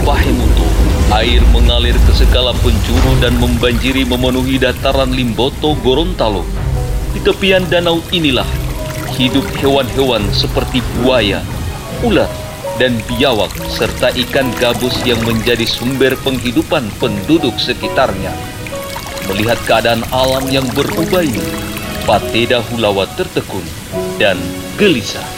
Pahemuto, air mengalir ke segala penjuru dan membanjiri memenuhi dataran Limboto Gorontalo. Di tepian danau inilah hidup hewan-hewan seperti buaya, ular, dan biawak serta ikan gabus yang menjadi sumber penghidupan penduduk sekitarnya. Melihat keadaan alam yang berubah ini, Pateda Hulawa tertekun dan gelisah.